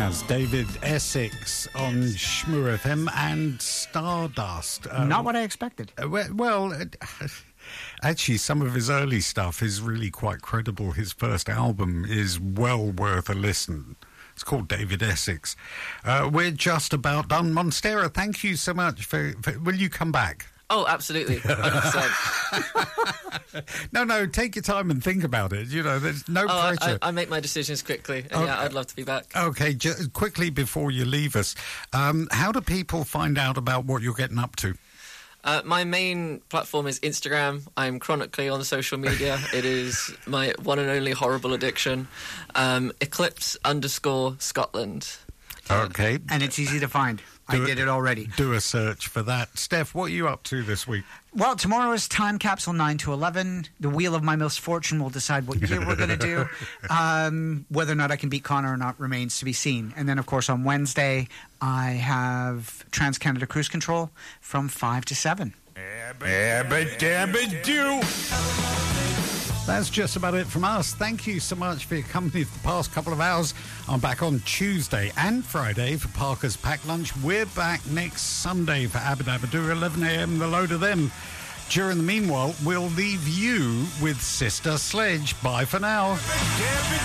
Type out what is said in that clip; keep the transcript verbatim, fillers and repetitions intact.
That's David Essex on Shmoo F M and Stardust. Uh, Not what I expected. Uh, well, uh, actually, some of his early stuff is really quite credible. His first album is well worth a listen. It's called David Essex. Uh, we're just about done. Monstera, thank you so much. For, for will you come back? Oh, absolutely. one hundred percent. no, no, take your time and think about it. You know, there's no oh, pressure. I, I make my decisions quickly. And okay. Yeah, I'd love to be back. Okay, just quickly before you leave us, um, how do people find out about what you're getting up to? Uh, my main platform is Instagram. I'm chronically on social media. It is my one and only horrible addiction. Um, Eclipse underscore Scotland. Okay. And it's easy to find. Do I did it, it already. Do a search for that. Steph, what are you up to this week? Well, tomorrow is Time Capsule nine to eleven. The Wheel of My Misfortune will decide what year we're going to do. Um, whether or not I can beat Connor or not remains to be seen. And then, of course, on Wednesday, I have Trans-Canada Cruise Control from five to seven. That's just about it from us. Thank you so much for your company for the past couple of hours. I'm back on Tuesday and Friday for Parker's Pack Lunch. We're back next Sunday for Abadabadoo, eleven a.m. The load of them. During the meanwhile, we'll leave you with Sister Sledge. Bye for now.